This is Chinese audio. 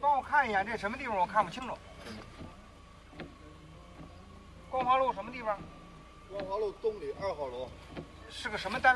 帮我看一眼这什么地方，我看不清楚。光华路什么地方？ 光华路东里2号楼。 是个什么单位？